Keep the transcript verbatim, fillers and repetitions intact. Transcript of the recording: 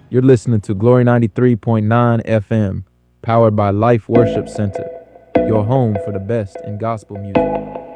You're listening to Glory ninety-three point nine F M, powered by Life Worship Center, your home for the best in gospel music.